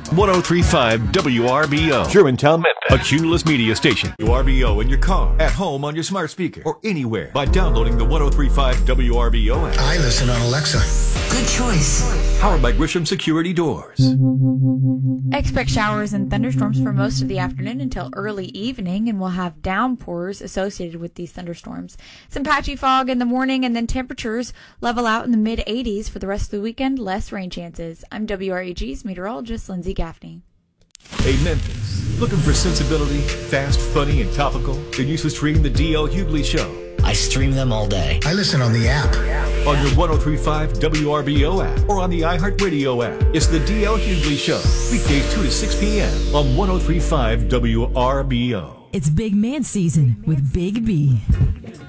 1035 WRBO. Germantown, Memphis. A Cumulus Media Station. WRBO in your car, at home on your smart speaker, or anywhere by downloading the 1035 WRBO app. I listen on Alexa. Good choice. Powered by Grisham Security Doors. Expect showers and thunderstorms for most of the afternoon until early evening, and we'll have downpours associated with these thunderstorms. Some patchy fog in the morning, and then temperatures level out in the mid-80s for the rest of the weekend. Less rain chances. I'm WREG's meteorologist Lindsay Gaffney. Hey Memphis, looking for sensibility, fast, funny, and topical? Then you should stream the DL Hughley Show. I stream them all day. I listen on the app. On your 1035 WRBO app or on the iHeartRadio app. It's the DL Hughley Show. Weekdays 2 to 6 p.m. on 1035 WRBO. It's Big Man season with Big B.